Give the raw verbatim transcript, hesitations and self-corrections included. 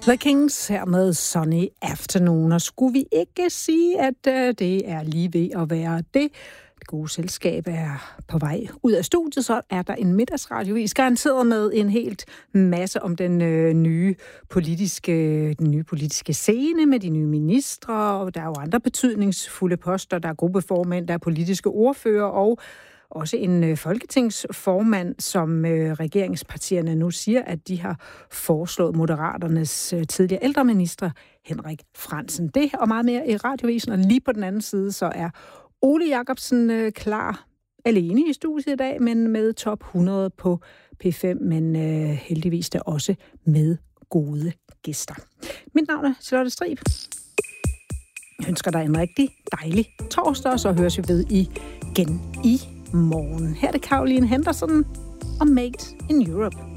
The Kings her med Sunny Afternoon. Og skulle vi ikke sige, at uh, det er lige ved at være det? Det gode selskab er på vej ud af studiet, så er der en middagsradiovis garanteret med en helt masse om den øh, nye politiske, den nye politiske scene med de nye ministre, og der er jo andre betydningsfulde poster. Der er gruppeformænd, der er politiske ordfører og også en øh, folketingsformand, som øh, regeringspartierne nu siger, at de har foreslået Moderaternes øh, tidligere ældreminister Henrik Frandsen. Det og meget mere i radiovisen, og lige på den anden side, så er Ole Jacobsen øh, klar alene i studiet i dag, men med top hundrede på P fem, men øh, heldigvis der også med gode gæster. Mit navn er Charlotte Strib. Jeg ønsker dig en rigtig dejlig torsdag, og så høres vi ved igen i morgen. Her er det Caroline Henderson og Made in Europe.